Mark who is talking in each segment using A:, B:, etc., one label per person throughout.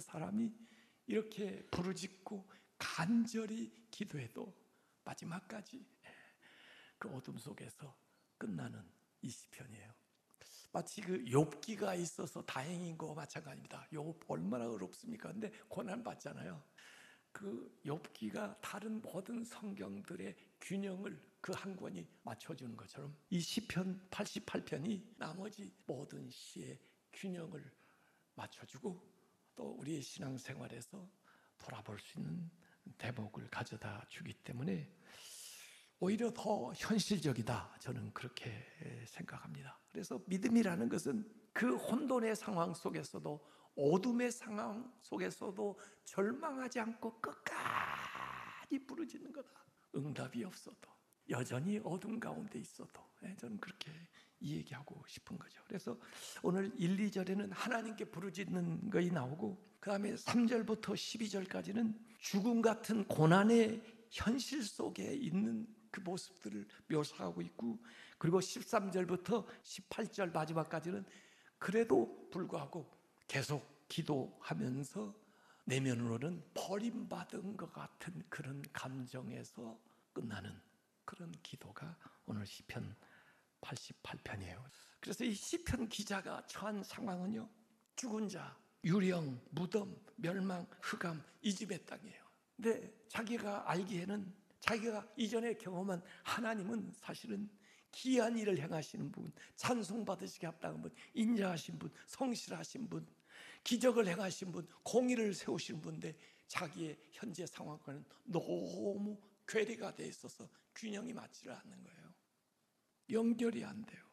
A: 사람이 이렇게 부르짖고 간절히 기도해도 마지막까지 그 어둠 속에서 끝나는 이 시편이에요. 마치 그 욥기가 있어서 다행인 거와 마찬가지입니다. 욥 얼마나 어렵습니까? 근데 고난 받잖아요. 그 욥기가 다른 모든 성경들의 균형을 그 한 권이 맞춰주는 것처럼 이 시편 88편이 나머지 모든 시의 균형을 맞춰주고 또 우리의 신앙생활에서 돌아볼 수 있는 대목을 가져다 주기 때문에 오히려 더 현실적이다, 저는 그렇게 생각합니다. 그래서 믿음이라는 것은 그 혼돈의 상황 속에서도, 어둠의 상황 속에서도 절망하지 않고 끝까지 부르짖는 거다. 응답이 없어도, 여전히 어둠 가운데 있어도, 저는 그렇게 이 얘기하고 싶은 거죠. 그래서 오늘 1, 2절에는 하나님께 부르짖는 것이 나오고, 그 다음에 3절부터 12절까지는 죽음 같은 고난의 현실 속에 있는 그 모습들을 묘사하고 있고, 그리고 13절부터 18절 마지막까지는 그래도 불구하고 계속 기도하면서 내면으로는 버림받은 것 같은 그런 감정에서 끝나는 그런 기도가 오늘 시편 88편이에요. 그래서 이 시편 기자가 처한 상황은요, 죽은 자, 유령, 무덤, 멸망, 흑암, 이집의 땅이에요. 근데 자기가 알기에는, 자기가 이전에 경험한 하나님은 사실은 기이한 일을 행하시는 분, 찬송받으시게 합당한 분, 인자하신 분, 성실하신 분, 기적을 행하신 분, 공의를 세우시는 분인데 자기의 현재 상황과는 너무 괴리가 돼 있어서 균형이 맞지를 않는 거예요. 연결이 안 돼요.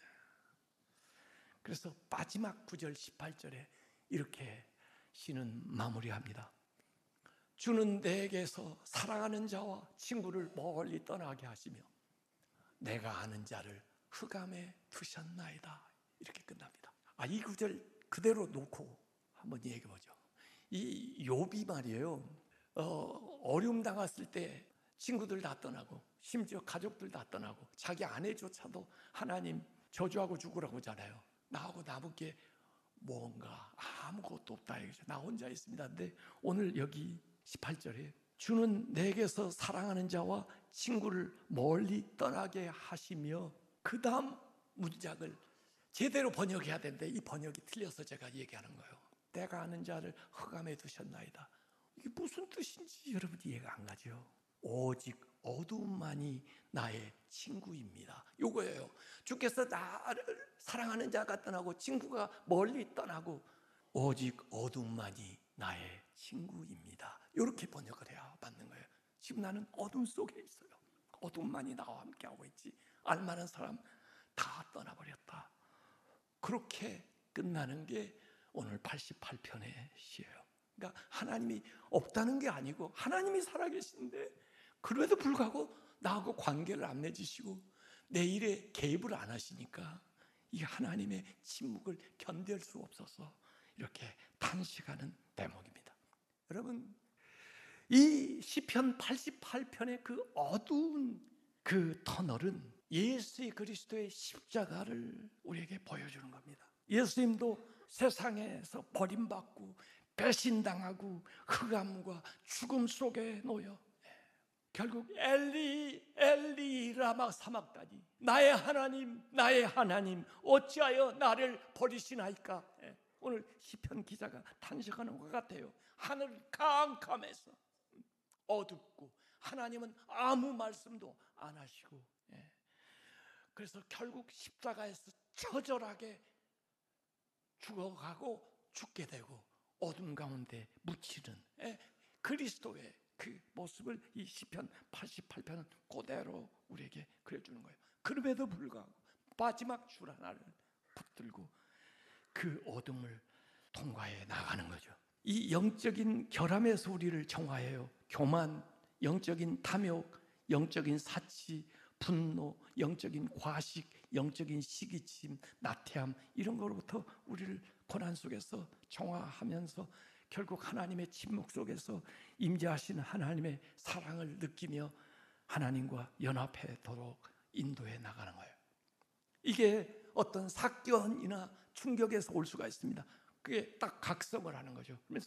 A: 그래서 마지막 9절 18절에 이렇게 시는 마무리합니다. 주는 내게서 사랑하는 자와 친구를 멀리 떠나게 하시며 내가 아는 자를 흑암에 두셨나이다. 이렇게 끝납니다. 이 구절 그대로 놓고 한번 얘기해보죠. 이 욥이 말이에요, 어려움 당했을 때 친구들 다 떠나고 심지어 가족들 다 떠나고 자기 아내조차도 하나님 저주하고 죽으라고 하잖아요. 나하고 남은 게 뭔가 아무것도 없다 이거죠. 나 혼자 있습니다. 근데 오늘 여기 18절에 주는 내게서 사랑하는 자와 친구를 멀리 떠나게 하시며, 그 다음 문장을 제대로 번역해야 되는데 이 번역이 틀려서 제가 얘기하는 거예요. 내가 아는 자를 흑암에 두셨나이다. 이게 무슨 뜻인지 여러분이 이해가 안 가죠. 오직 어둠만이 나의 친구입니다. 요거예요. 주께서 나를 사랑하는 자가 떠나고 친구가 멀리 떠나고 오직 어둠만이 나의 친구입니다. 이렇게 번역을 해야 맞는 거예요. 지금 나는 어둠 속에 있어요. 어둠만이 나와 함께하고 있지. 알만한 사람 다 떠나버렸다. 그렇게 끝나는 게 오늘 88편의 시예요. 그러니까 하나님이 없다는 게 아니고 하나님이 살아계신데 그래도 불구하고 나하고 관계를 안 맺으시고 내 일에 개입을 안 하시니까 이 하나님의 침묵을 견딜 수 없어서 이렇게 탄식하는 대목입니다. 여러분, 이 시편 88편의 그 어두운 그 터널은 예수 그리스도의 십자가를 우리에게 보여주는 겁니다. 예수님도 세상에서 버림받고 배신당하고 흑암과 죽음 속에 놓여 결국 엘리 엘리 라마 사막다니, 나의 하나님 어찌하여 나를 버리시나이까. 오늘 시편 기자가 탄식하는 것 같아요. 하늘 캄캄해서 어둡고 하나님은 아무 말씀도 안 하시고, 그래서 결국 십자가에서 처절하게 죽어가고 죽게 되고 어둠 가운데 묻히는 그리스도의 그 모습을 이 시편 88편은 그대로 우리에게 그려주는 거예요. 그럼에도 불구하고 마지막 줄 하나를 붙들고 그 어둠을 통과해 나가는 거죠. 이 영적인 결함에서 우리를 정화해요. 교만, 영적인 탐욕, 영적인 사치, 분노, 영적인 과식, 영적인 시기침, 나태함, 이런 거로부터 우리를 고난 속에서 정화하면서 결국 하나님의 침묵 속에서 임재하시는 하나님의 사랑을 느끼며 하나님과 연합하도록 인도해 나가는 거예요. 이게 어떤 사건이나 충격에서 올 수가 있습니다. 그게 딱 각성을 하는 거죠. 그래서